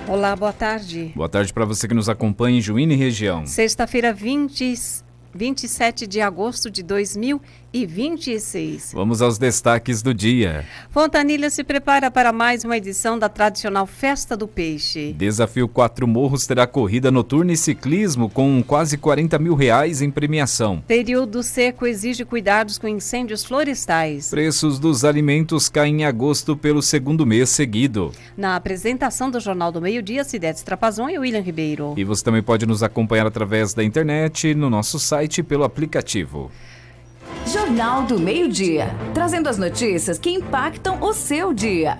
Olá, boa tarde. Boa tarde para você que nos acompanha em Juína e região. Sexta-feira, 27 de agosto de 2026. Vamos aos destaques do dia. Fontanilha se prepara para mais uma edição da tradicional Festa do Peixe. Desafio 4 Morros terá corrida noturna e ciclismo com quase R$40 mil em premiação. Período seco exige cuidados com incêndios florestais. Preços dos alimentos caem em agosto pelo segundo mês seguido. Na apresentação do Jornal do Meio-Dia, Cidete Trapazon e William Ribeiro. E você também pode nos acompanhar através da internet, no nosso site e pelo aplicativo. Jornal do Meio-Dia, trazendo as notícias que impactam o seu dia.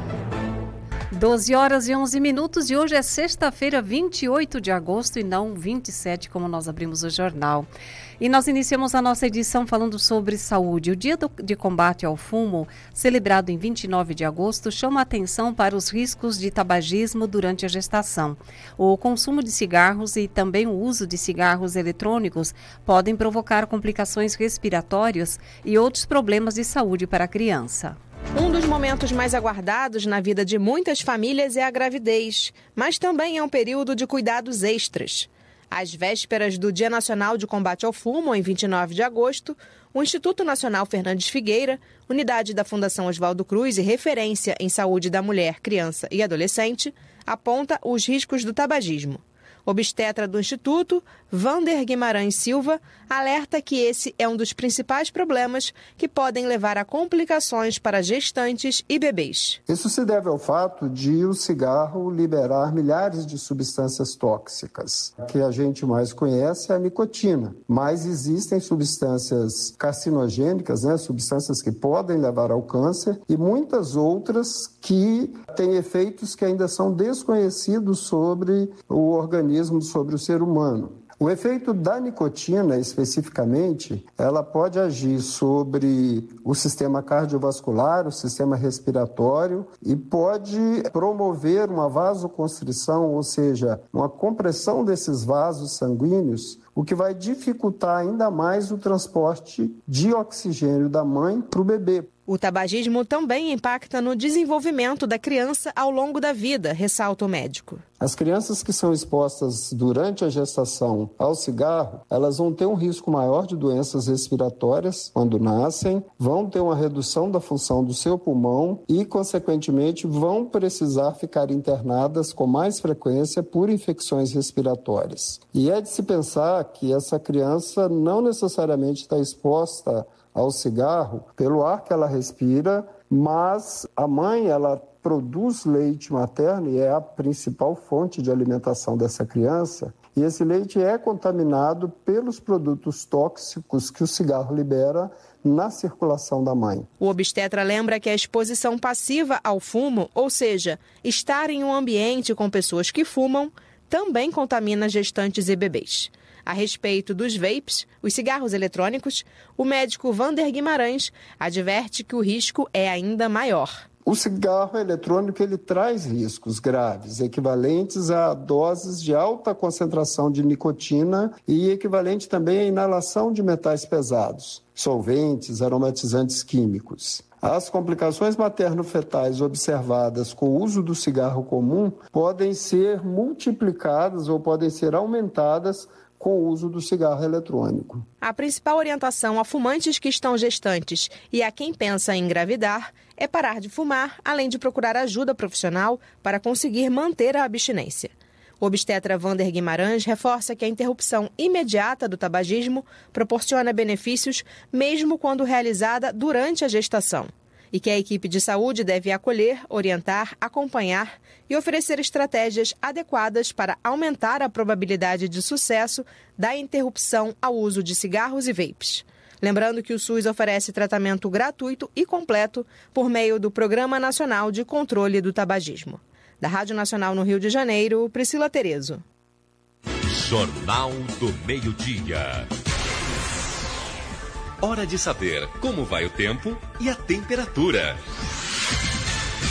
12 horas e 11 minutos e hoje é sexta-feira, 28 de agosto e não 27, como nós abrimos o jornal. E nós iniciamos a nossa edição falando sobre saúde. O Dia de Combate ao Fumo, celebrado em 29 de agosto, chama a atenção para os riscos de tabagismo durante a gestação. O consumo de cigarros e também o uso de cigarros eletrônicos podem provocar complicações respiratórias e outros problemas de saúde para a criança. Um dos momentos mais aguardados na vida de muitas famílias é a gravidez, mas também é um período de cuidados extras. Às vésperas do Dia Nacional de Combate ao Fumo, em 29 de agosto, o Instituto Nacional Fernandes Figueira, unidade da Fundação Oswaldo Cruz e referência em saúde da mulher, criança e adolescente, aponta os riscos do tabagismo. Obstetra do Instituto, Vander Guimarães Silva, alerta que esse é um dos principais problemas que podem levar a complicações para gestantes e bebês. Isso se deve ao fato de o cigarro liberar milhares de substâncias tóxicas. A que a gente mais conhece é a nicotina, mas existem substâncias carcinogênicas, substâncias que podem levar ao câncer e muitas outras que têm efeitos que ainda são desconhecidos sobre o organismo, sobre o ser humano. O efeito da nicotina, especificamente, ela pode agir sobre o sistema cardiovascular, o sistema respiratório e pode promover uma vasoconstrição, ou seja, uma compressão desses vasos sanguíneos, o que vai dificultar ainda mais o transporte de oxigênio da mãe para o bebê. O tabagismo também impacta no desenvolvimento da criança ao longo da vida, ressalta o médico. As crianças que são expostas durante a gestação ao cigarro, elas vão ter um risco maior de doenças respiratórias quando nascem, vão ter uma redução da função do seu pulmão e, consequentemente, vão precisar ficar internadas com mais frequência por infecções respiratórias. E é de se pensar que essa criança não necessariamente está exposta ao cigarro pelo ar que ela respira, mas a mãe, ela produz leite materno e é a principal fonte de alimentação dessa criança. E esse leite é contaminado pelos produtos tóxicos que o cigarro libera na circulação da mãe. O obstetra lembra que a exposição passiva ao fumo, ou seja, estar em um ambiente com pessoas que fumam, também contamina gestantes e bebês. A respeito dos vapes, os cigarros eletrônicos, o médico Vander Guimarães adverte que o risco é ainda maior. O cigarro eletrônico ele traz riscos graves, equivalentes a doses de alta concentração de nicotina e equivalente também à inalação de metais pesados, solventes, aromatizantes químicos. As complicações materno-fetais observadas com o uso do cigarro comum podem ser multiplicadas ou podem ser aumentadas com o uso do cigarro eletrônico. A principal orientação a fumantes que estão gestantes e a quem pensa em engravidar é parar de fumar, além de procurar ajuda profissional para conseguir manter a abstinência. O obstetra Vander Guimarães reforça que a interrupção imediata do tabagismo proporciona benefícios mesmo quando realizada durante a gestação. E que a equipe de saúde deve acolher, orientar, acompanhar e oferecer estratégias adequadas para aumentar a probabilidade de sucesso da interrupção ao uso de cigarros e vapes. Lembrando que o SUS oferece tratamento gratuito e completo por meio do Programa Nacional de Controle do Tabagismo. Da Rádio Nacional no Rio de Janeiro, Priscila Terezo. Jornal do Meio-Dia. Hora de saber como vai o tempo e a temperatura.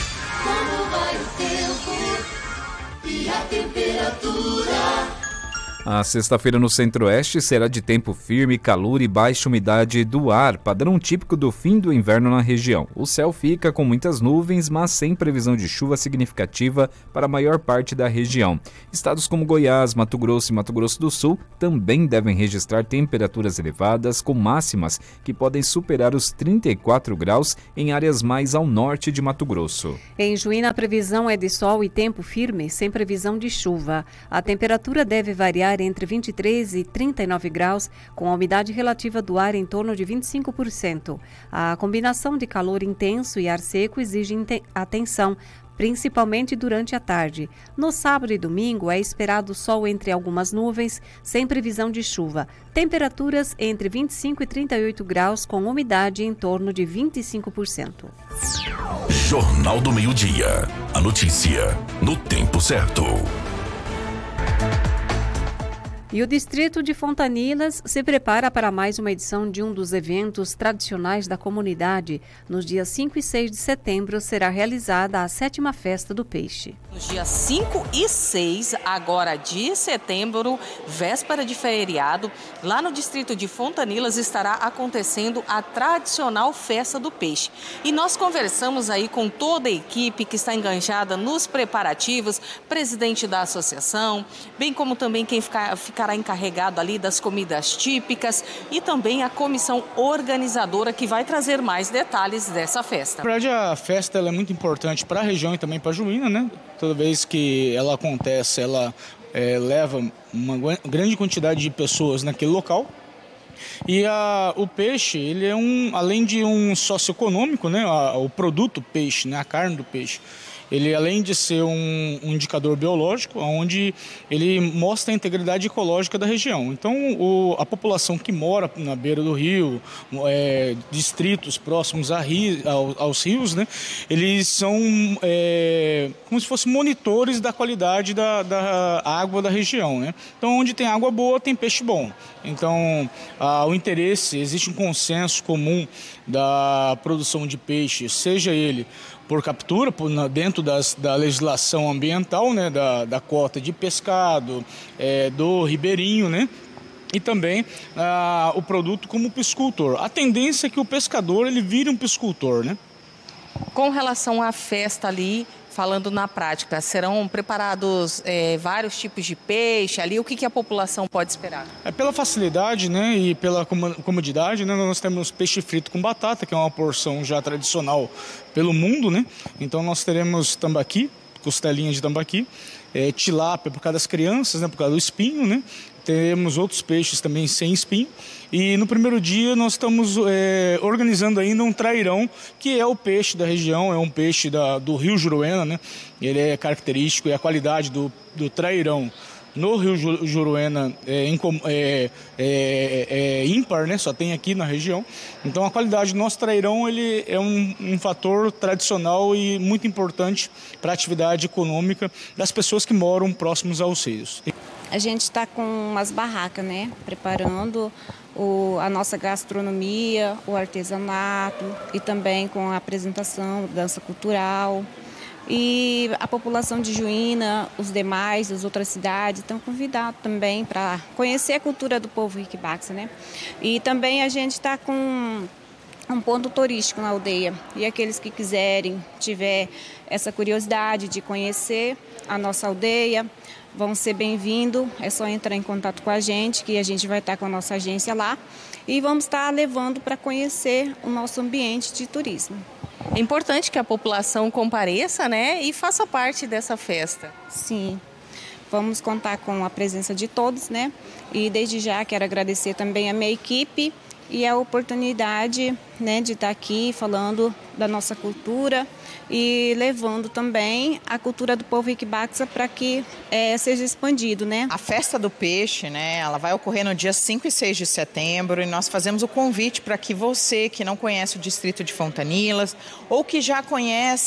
Como vai o tempo e a temperatura? A sexta-feira no Centro-Oeste será de tempo firme, calor e baixa umidade do ar, padrão típico do fim do inverno na região. O céu fica com muitas nuvens, mas sem previsão de chuva significativa para a maior parte da região. Estados como Goiás, Mato Grosso e Mato Grosso do Sul também devem registrar temperaturas elevadas, com máximas que podem superar os 34 graus em áreas mais ao norte de Mato Grosso. Em Juína, a previsão é de sol e tempo firme, sem previsão de chuva. A temperatura deve variar entre 23 e 39 graus, com a umidade relativa do ar em torno de 25%. A combinação de calor intenso e ar seco exige atenção, principalmente durante a tarde. No sábado e domingo é esperado sol entre algumas nuvens, sem previsão de chuva. Temperaturas entre 25 e 38 graus, com umidade em torno de 25%. Jornal do Meio-Dia. A notícia no tempo certo. E o distrito de Fontanilas se prepara para mais uma edição de um dos eventos tradicionais da comunidade. Nos dias 5 e 6 de setembro será realizada a 7ª Festa do Peixe. Nos dias 5 e 6, agora de setembro, véspera de feriado, lá no distrito de Fontanilas estará acontecendo a tradicional Festa do Peixe. E nós conversamos aí com toda a equipe que está enganjada nos preparativos, presidente da associação, bem como também quem ficará encarregado ali das comidas típicas e também a comissão organizadora que vai trazer mais detalhes dessa festa. Na verdade, a festa ela é muito importante para a região e também para Juína, né? Toda vez que ela acontece, ela leva uma grande quantidade de pessoas naquele local. E o peixe, ele é além de um socioeconômico, né? O produto peixe, né? A carne do peixe. Ele, além de ser um indicador biológico, onde ele mostra a integridade ecológica da região. Então, a população que mora na beira do rio, distritos próximos aos rios, né, eles são como se fossem monitores da qualidade da água da região, né? Então, onde tem água boa, tem peixe bom. Então, o interesse, existe um consenso comum da produção de peixe, seja ele por captura, dentro da legislação ambiental, né, da cota de pescado, do ribeirinho, né, e também o produto como piscicultor. A tendência é que o pescador ele vire um piscicultor, né? Com relação à festa ali, falando na prática, serão preparados vários tipos de peixe ali? O que a população pode esperar? Pela facilidade, né, e pela comodidade, né, nós temos peixe frito com batata, que é uma porção já tradicional pelo mundo, né? Então nós teremos tambaqui, costelinha de tambaqui, tilápia por causa das crianças, né, por causa do espinho, né? Temos outros peixes também sem espinho. E no primeiro dia nós estamos organizando ainda um trairão, que é o peixe da região, é um peixe do Rio Juruena, né? Ele é característico e a qualidade do trairão no Rio Juruena é ímpar, né? Só tem aqui na região. Então a qualidade do nosso trairão ele é um fator tradicional e muito importante para a atividade econômica das pessoas que moram próximos aos rios. A gente está com umas barracas, né? Preparando a nossa gastronomia, o artesanato e também com a apresentação, dança cultural. E a população de Juína, os demais, as outras cidades, estão convidados também para conhecer a cultura do povo Riquibaxa, né? E também a gente está com um ponto turístico na aldeia. E aqueles que quiserem, tiver essa curiosidade de conhecer a nossa aldeia, vão ser bem-vindos. É só entrar em contato com a gente, que a gente vai estar com a nossa agência lá. E vamos estar levando para conhecer o nosso ambiente de turismo. É importante que a população compareça, né, e faça parte dessa festa. Sim, vamos contar com a presença de todos, né? E desde já quero agradecer também a minha equipe e a oportunidade, né, de estar aqui falando da nossa cultura e levando também a cultura do povo Riquibaxa para que seja expandido, né? A Festa do Peixe, né, ela vai ocorrer no dia 5 e 6 de setembro e nós fazemos o convite para que você que não conhece o distrito de Fontanilas ou que já conhece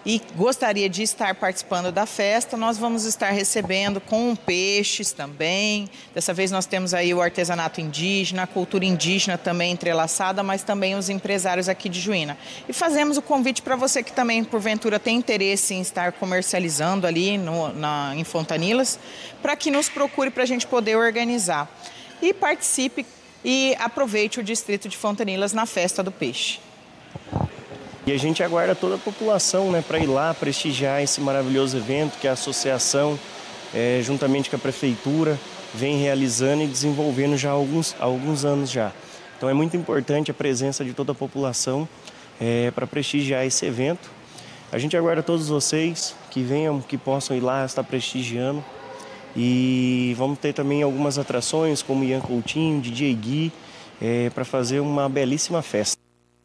e gostaria de estar participando da festa, nós vamos estar recebendo com peixes também. Dessa vez nós temos aí o artesanato indígena, a cultura indígena também entrelaçada, mas também os empresários aqui de Juína. E fazemos o convite para você que também, porventura, tem interesse em estar comercializando ali em Fontanilas, para que nos procure para a gente poder organizar. E participe e aproveite o distrito de Fontanilas na Festa do Peixe. E a gente aguarda toda a população, né, para ir lá prestigiar esse maravilhoso evento que a associação, juntamente com a prefeitura, vem realizando e desenvolvendo já há alguns anos já. Então é muito importante a presença de toda a população para prestigiar esse evento. A gente aguarda todos vocês que venham, que possam ir lá estar prestigiando. E vamos ter também algumas atrações, como Ian Coutinho, DJ Gui, para fazer uma belíssima festa.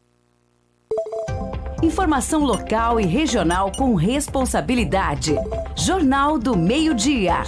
Informação local e regional com responsabilidade. Jornal do Meio-Dia.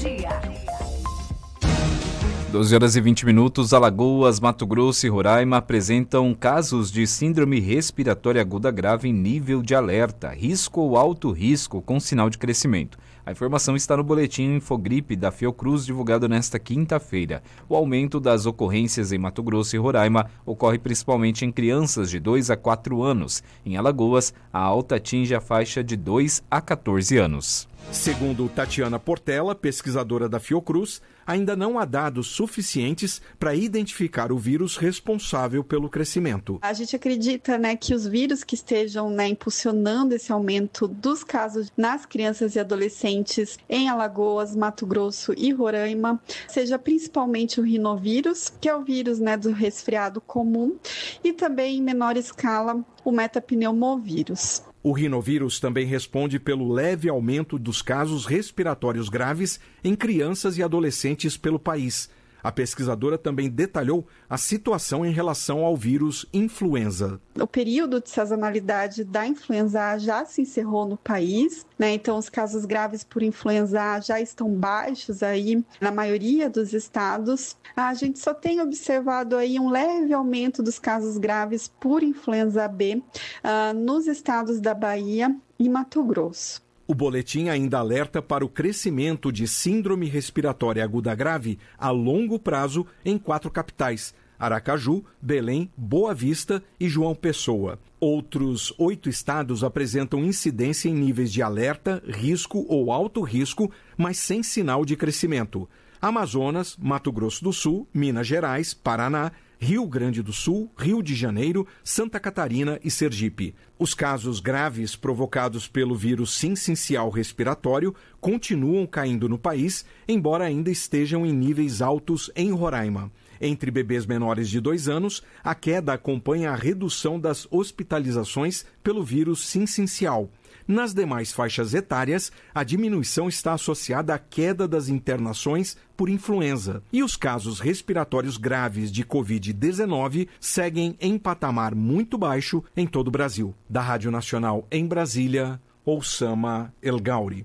12 horas e 20 minutos, Alagoas, Mato Grosso e Roraima apresentam casos de síndrome respiratória aguda grave em nível de alerta, risco ou alto risco com sinal de crescimento. A informação está no boletim Infogripe da Fiocruz, divulgado nesta quinta-feira. O aumento das ocorrências em Mato Grosso e Roraima ocorre principalmente em crianças de 2 a 4 anos. Em Alagoas, a alta atinge a faixa de 2 a 14 anos. Segundo Tatiana Portela, pesquisadora da Fiocruz, ainda não há dados suficientes para identificar o vírus responsável pelo crescimento. A gente acredita, que os vírus que estejam, impulsionando esse aumento dos casos nas crianças e adolescentes em Alagoas, Mato Grosso e Roraima, seja principalmente o rinovírus, que é o vírus, do resfriado comum, e também em menor escala o metapneumovírus. O rinovírus também responde pelo leve aumento dos casos respiratórios graves em crianças e adolescentes pelo país. A pesquisadora também detalhou a situação em relação ao vírus influenza. O período de sazonalidade da influenza A já se encerrou no país, então os casos graves por influenza A já estão baixos aí na maioria dos estados. A gente só tem observado aí um leve aumento dos casos graves por influenza B nos estados da Bahia e Mato Grosso. O boletim ainda alerta para o crescimento de síndrome respiratória aguda grave a longo prazo em 4 capitais: Aracaju, Belém, Boa Vista e João Pessoa. Outros 8 estados apresentam incidência em níveis de alerta, risco ou alto risco, mas sem sinal de crescimento: Amazonas, Mato Grosso do Sul, Minas Gerais, Paraná, Rio Grande do Sul, Rio de Janeiro, Santa Catarina e Sergipe. Os casos graves provocados pelo vírus sincicial respiratório continuam caindo no país, embora ainda estejam em níveis altos em Roraima. Entre bebês menores de 2 anos, a queda acompanha a redução das hospitalizações pelo vírus sincicial. Nas demais faixas etárias, a diminuição está associada à queda das internações por influenza. E os casos respiratórios graves de Covid-19 seguem em patamar muito baixo em todo o Brasil. Da Rádio Nacional em Brasília, Oussama El Gauri.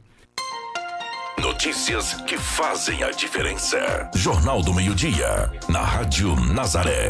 Notícias que fazem a diferença. Jornal do Meio-Dia, na Rádio Nazaré.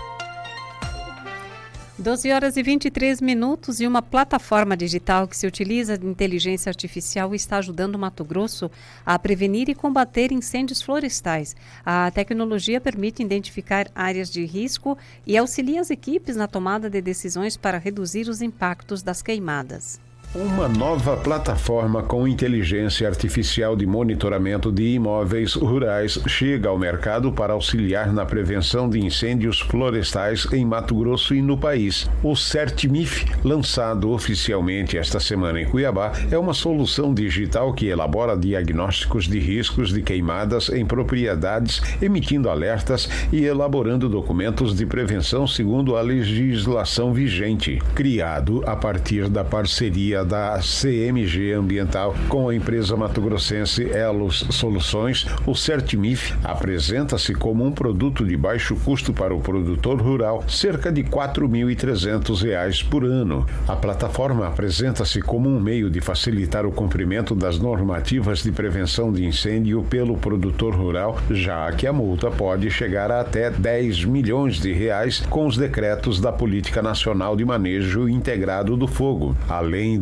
12 horas e 23 minutos e uma plataforma digital que se utiliza de inteligência artificial está ajudando o Mato Grosso a prevenir e combater incêndios florestais. A tecnologia permite identificar áreas de risco e auxilia as equipes na tomada de decisões para reduzir os impactos das queimadas. Uma nova plataforma com inteligência artificial de monitoramento de imóveis rurais chega ao mercado para auxiliar na prevenção de incêndios florestais em Mato Grosso e no país. O CertMIF, lançado oficialmente esta semana em Cuiabá, é uma solução digital que elabora diagnósticos de riscos de queimadas em propriedades, emitindo alertas e elaborando documentos de prevenção segundo a legislação vigente. Criado a partir da parceria da CMG Ambiental com a empresa mato-grossense Elos Soluções, o CertMIF apresenta-se como um produto de baixo custo para o produtor rural, cerca de R$ 4.300 por ano. A plataforma apresenta-se como um meio de facilitar o cumprimento das normativas de prevenção de incêndio pelo produtor rural, já que a multa pode chegar a até R$ 10 milhões com os decretos da Política Nacional de Manejo Integrado do Fogo. Além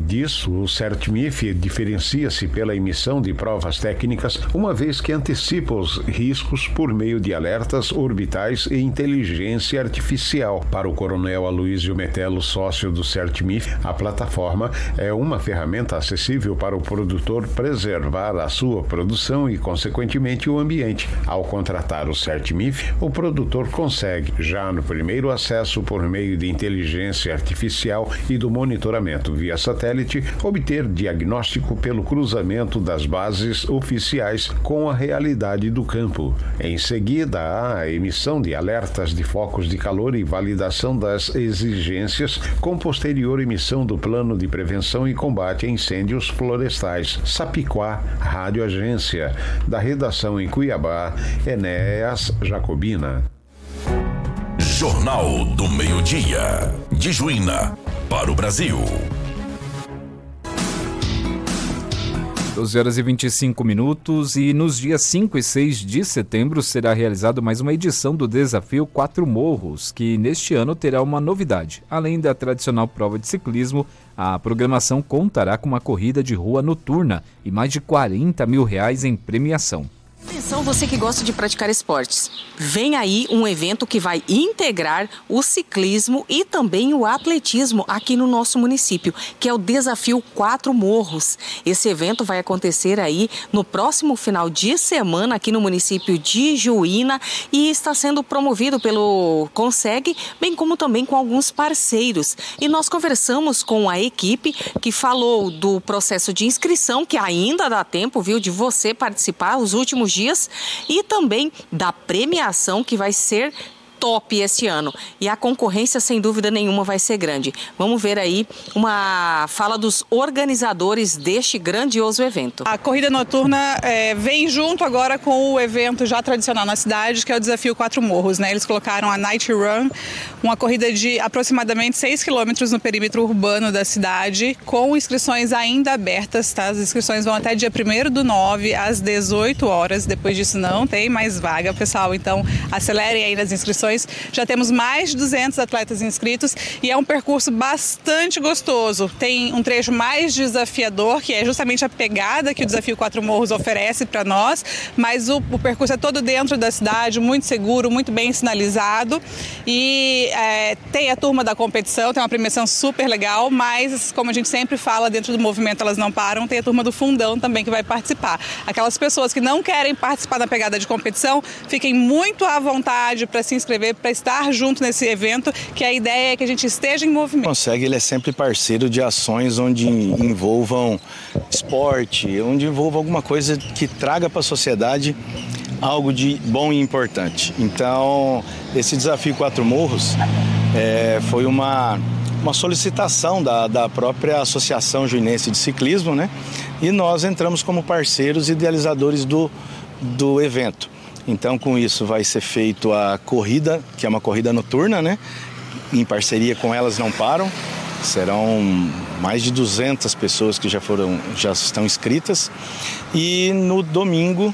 disso, o CERT-MIF diferencia-se pela emissão de provas técnicas, uma vez que antecipa os riscos por meio de alertas orbitais e inteligência artificial. Para o coronel Aloysio Metelo, sócio do CERT-MIF, a plataforma é uma ferramenta acessível para o produtor preservar a sua produção e, consequentemente, o ambiente. Ao contratar o CERT-MIF, o produtor consegue, já no primeiro acesso por meio de inteligência artificial e do monitoramento via satélite, obter diagnóstico pelo cruzamento das bases oficiais com a realidade do campo. Em seguida, há a emissão de alertas de focos de calor e validação das exigências, com posterior emissão do plano de prevenção e combate a incêndios florestais. Sapiquá, Rádio Agência. Da redação em Cuiabá, Enéas Jacobina. Jornal do Meio-Dia. De Juína para o Brasil. 12 horas e 25 minutos e nos dias 5 e 6 de setembro será realizada mais uma edição do Desafio Quatro Morros, que neste ano terá uma novidade. Além da tradicional prova de ciclismo, a programação contará com uma corrida de rua noturna e mais de R$40 mil em premiação. Atenção, você que gosta de praticar esportes. Vem aí um evento que vai integrar o ciclismo e também o atletismo aqui no nosso município, que é o Desafio Quatro Morros. Esse evento vai acontecer aí no próximo final de semana aqui no município de Juína e está sendo promovido pelo Conseg, bem como também com alguns parceiros. E nós conversamos com a equipe que falou do processo de inscrição, que ainda dá tempo, viu, de você participar os últimos dias, e também da premiação que vai ser top esse ano. E a concorrência, sem dúvida nenhuma, vai ser grande. Vamos ver aí uma fala dos organizadores deste grandioso evento. A corrida noturna vem junto agora com o evento já tradicional na cidade, que é o Desafio Quatro Morros, né? Eles colocaram a Night Run, uma corrida de aproximadamente 6 quilômetros no perímetro urbano da cidade, com inscrições ainda abertas, tá? As inscrições vão até dia 1º/9 às 18 horas. Depois disso não tem mais vaga, pessoal. Então acelerem aí nas inscrições. Já temos mais de 200 atletas inscritos e é um percurso bastante gostoso. Tem um trecho mais desafiador, que é justamente a pegada que o Desafio Quatro Morros oferece para nós, mas o percurso é todo dentro da cidade, muito seguro, muito bem sinalizado, e tem a turma da competição, tem uma premiação super legal, mas como a gente sempre fala, dentro do movimento Elas Não Param, tem a turma do fundão também que vai participar. Aquelas pessoas que não querem participar da pegada de competição, fiquem muito à vontade para se inscrever, para estar junto nesse evento, que a ideia é que a gente esteja em movimento. O Conseg, ele é sempre parceiro de ações onde envolvam esporte, onde envolva alguma coisa que traga para a sociedade algo de bom e importante. Então, esse Desafio Quatro Morros foi uma solicitação da própria Associação Juinense de Ciclismo, né? E nós entramos como parceiros idealizadores do evento. Então, com isso, vai ser feito a corrida, que é uma corrida noturna, né? Em parceria com Elas Não Param. Serão mais de 200 pessoas que já estão inscritas. E no domingo,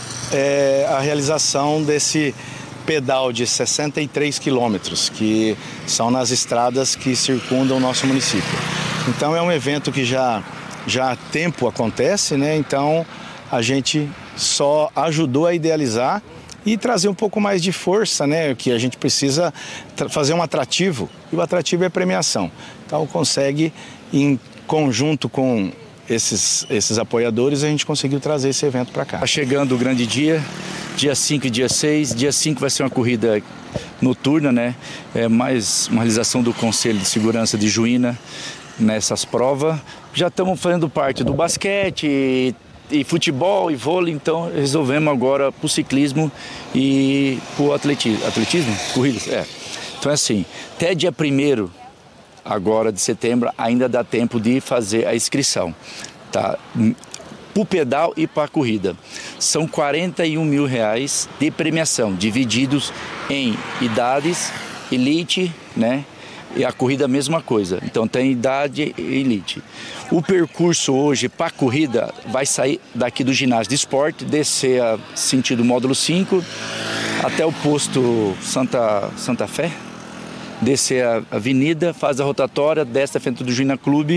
a realização desse pedal de 63 quilômetros, que são nas estradas que circundam o nosso município. Então, é um evento que já há tempo acontece, né? Então, a gente só ajudou a idealizar e trazer um pouco mais de força, né? Que a gente precisa fazer um atrativo, e o atrativo é a premiação. Então, consegue, em conjunto com esses apoiadores, a gente conseguiu trazer esse evento para cá. Está chegando o grande dia 5 e dia 6. Dia 5 vai ser uma corrida noturna, né? É mais uma realização do Conselho de Segurança de Juína nessas provas. Já estamos fazendo parte do basquete e futebol e vôlei, então resolvemos agora para o ciclismo e para o atletismo, corridas, Então é assim, até dia 1º agora de setembro ainda dá tempo de fazer a inscrição, tá? Para o pedal e para a corrida. São R$41 mil de premiação, divididos em idades, elite, né? E a corrida a mesma coisa, então tem idade e elite. O percurso hoje para a corrida vai sair daqui do ginásio de esporte, descer sentido módulo 5 até o posto Santa Fé, descer a avenida, faz a rotatória, desce a frente do Juína Clube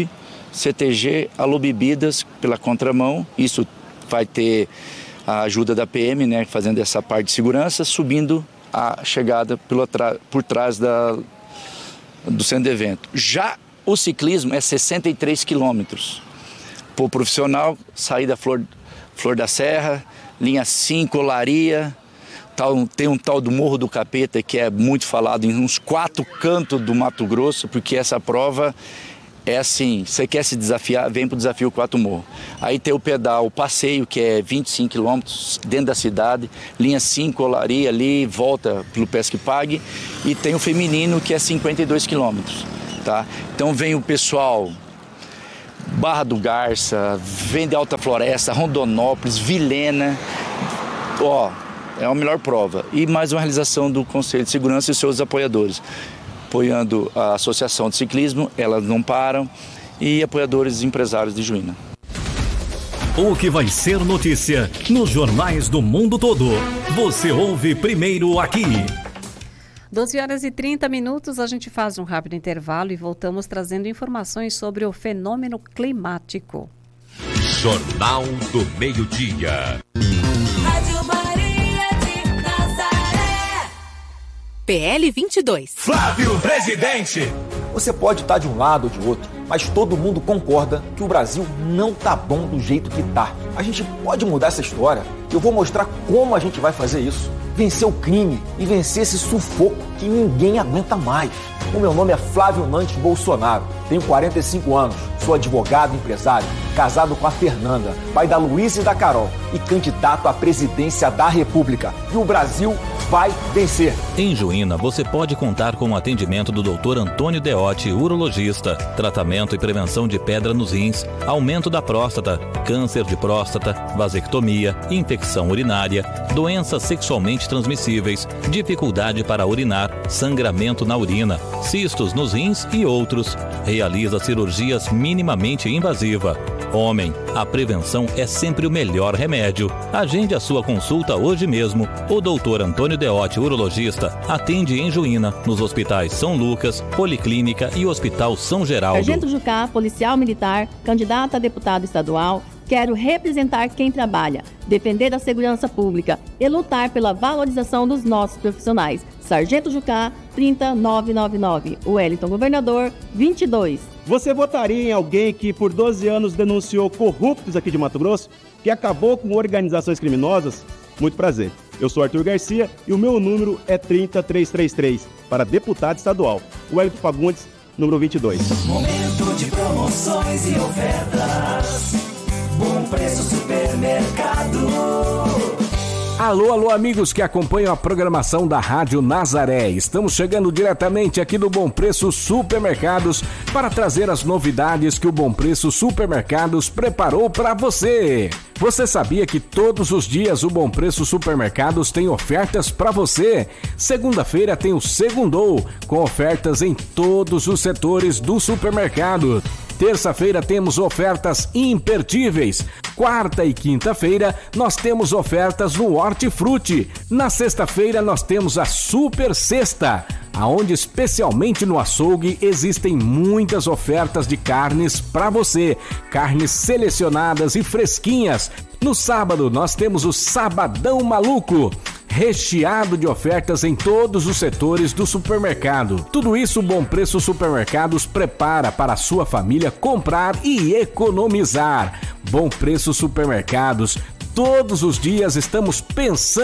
CTG, Alô Bebidas pela contramão, isso vai ter a ajuda da PM, né, fazendo essa parte de segurança, subindo a chegada por trás do centro de evento. Já o ciclismo é 63 quilômetros. Por profissional, saída Flor da Serra, linha 5, Olaria, tem um tal do Morro do Capeta, que é muito falado em uns 4 cantos do Mato Grosso, porque essa prova é assim, você quer se desafiar, vem para o desafio 4 Morro. Aí tem o pedal, o passeio, que é 25 quilômetros dentro da cidade, linha 5, Olaria ali, volta pelo Pesque Pague, e tem o feminino, que é 52 quilômetros, tá? Então vem o pessoal Barra do Garça, vem de Alta Floresta, Rondonópolis, Vilhena, é a melhor prova. E mais uma realização do Conselho de Segurança e seus apoiadores, apoiando a Associação de Ciclismo, elas não param, e apoiadores empresários de Juína. O que vai ser notícia nos jornais do mundo todo. Você ouve primeiro aqui. 12 horas e 30 minutos, a gente faz um rápido intervalo e voltamos trazendo informações sobre o fenômeno climático. Jornal do Meio-Dia. PL 22. Flávio Presidente! Você pode estar de um lado ou de outro, mas todo mundo concorda que o Brasil não tá bom do jeito que tá. A gente pode mudar essa história. Eu vou mostrar como a gente vai fazer isso. Vencer o crime e vencer esse sufoco que ninguém aguenta mais. O meu nome é Flávio Nantes Bolsonaro, tenho 45 anos, sou advogado e empresário, casado com a Fernanda, pai da Luísa e da Carol e candidato à presidência da República. E o Brasil vai vencer. Em Juína, você pode contar com o atendimento do Dr. Antônio Deotti, urologista, tratamento e prevenção de pedra nos rins, aumento da próstata, câncer de próstata, vasectomia, infecção urinária, doenças sexualmente transmissíveis, dificuldade para urinar, sangramento na urina, cistos nos rins e outros. Realiza cirurgias minimamente invasiva. Homem, a prevenção é sempre o melhor remédio. Agende a sua consulta hoje mesmo. O Dr. Antônio Deotti, urologista, atende em Juína, nos hospitais São Lucas, Policlínica e Hospital São Geraldo. Sargento Jucá, policial militar, candidato a deputado estadual, quero representar quem trabalha, defender a segurança pública e lutar pela valorização dos nossos profissionais. Sargento Jucá, 30999. Wellington Governador, 22. Você votaria em alguém que por 12 anos denunciou corruptos aqui de Mato Grosso, que acabou com organizações criminosas? Muito prazer. Eu sou Arthur Garcia e o meu número é 30333, para deputado estadual. Wellington Fagundes, número 22. Momento de promoções e ofertas. Bom Preço Supermercado. Alô, amigos que acompanham a programação da Rádio Nazaré. Estamos chegando diretamente aqui do Bom Preço Supermercados para trazer as novidades que o Bom Preço Supermercados preparou para você. Você sabia que todos os dias o Bom Preço Supermercados tem ofertas para você? Segunda-feira tem o Segundou, com ofertas em todos os setores do supermercado. Terça-feira temos ofertas imperdíveis. Quarta e quinta-feira nós temos ofertas no Hortifruti. Na sexta-feira nós temos a Super Sexta, aonde especialmente no açougue existem muitas ofertas de carnes para você. Carnes selecionadas e fresquinhas. No sábado nós temos o Sabadão Maluco, recheado de ofertas em todos os setores do supermercado. Tudo isso o Bom Preço Supermercados prepara para a sua família comprar e economizar. Bom Preço Supermercados, todos os dias estamos pensando